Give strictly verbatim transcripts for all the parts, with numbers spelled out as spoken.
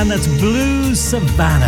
man. That's Blue Savannah.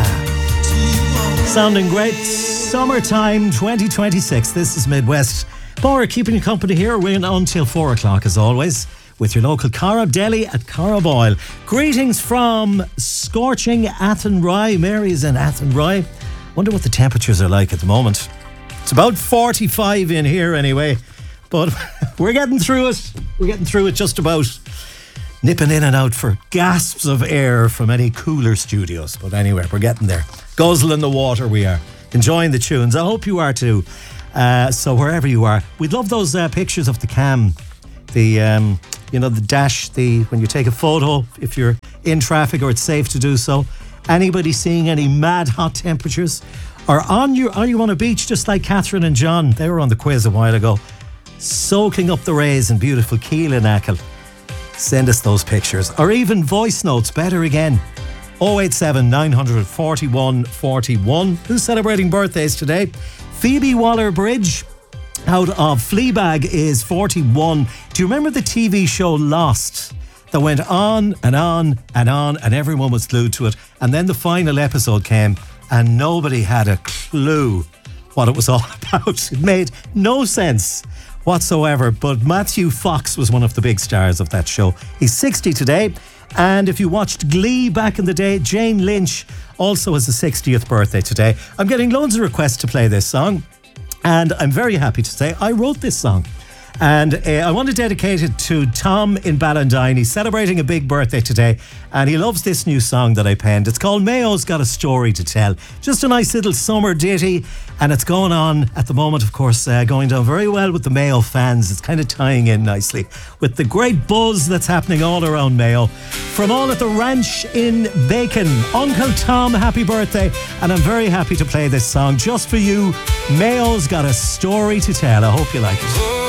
Sounding great. Summertime twenty twenty-six. This is Midwest. Bora keeping you company here. We're on until four o'clock as always with your local Carab Deli at Carraboyle. Greetings from scorching Athenry. Mary's in Athenry. Wonder what the temperatures are like at the moment. It's about forty-five in here anyway. But we're getting through it. We're getting through it just about. Nipping in and out for gasps of air from any cooler studios. But anyway, we're getting there. Guzzling the water we are. Enjoying the tunes. I hope you are too. Uh, so wherever you are, we'd love those uh, pictures of the cam. The, um, you know, the dash, the when you take a photo, if you're in traffic or it's safe to do so. Anybody seeing any mad hot temperatures? Or on you, are you on a beach just like Catherine and John? They were on the quiz a while ago. Soaking up the rays in beautiful Keelan-Achill. Send us those pictures. Or even voice notes, better again. oh eight seven, nine four one, four one. Who's celebrating birthdays today? Phoebe Waller-Bridge out of Fleabag is forty-one. Do you remember the T V show Lost? That went on and on and on and everyone was glued to it. And then the final episode came and nobody had a clue what it was all about. It made no sense whatsoever, but Matthew Fox was one of the big stars of that show. He's sixty today, and if you watched Glee back in the day, Jane Lynch also has a sixtieth birthday today. I'm getting loads of requests to play this song, and I'm very happy to say I wrote this song. And uh, I want to dedicate it to Tom in Ballandine. He's celebrating a big birthday today and he loves this new song that I penned. It's called Mayo's Got a Story to Tell. Just a nice little summer ditty, and it's going on at the moment, of course, uh, going down very well with the Mayo fans. It's kind of tying in nicely with the great buzz that's happening all around Mayo. From all at the ranch in Bacon, Uncle Tom, happy birthday. And I'm very happy to play this song just for you. Mayo's Got a Story to Tell. I hope you like it.